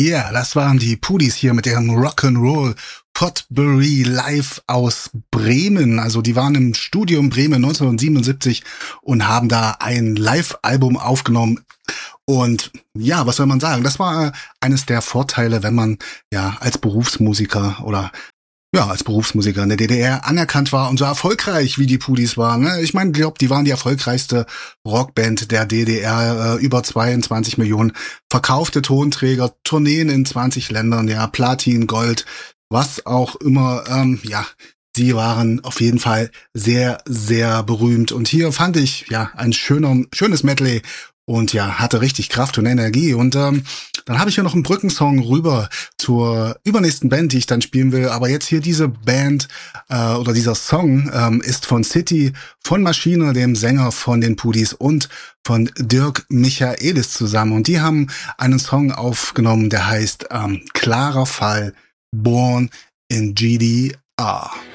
Yeah, das waren die Pudis hier mit ihrem Rock'n'Roll Potpourri live aus Bremen. Also die waren im Studio in Bremen 1977 und haben da ein Live-Album aufgenommen. Und ja, was soll man sagen? Das war eines der Vorteile, wenn man ja als Berufsmusiker in der DDR anerkannt war und so erfolgreich wie die Pudis waren. Ne? Ich meine, die waren die erfolgreichste Rockband der DDR. Über 22 Millionen verkaufte Tonträger, Tourneen in 20 Ländern, ja, Platin, Gold, was auch immer. Sie waren auf jeden Fall sehr, sehr berühmt. Und hier fand ich ja ein schönes Medley. Und ja, hatte richtig Kraft und Energie. Und dann habe ich hier noch einen Brückensong rüber zur übernächsten Band, die ich dann spielen will. Aber jetzt hier diese Band oder dieser Song ist von City, von Maschine, dem Sänger von den Pudis, und von Dirk Michaelis zusammen. Und die haben einen Song aufgenommen, der heißt Klarer Fall, Born in GDR.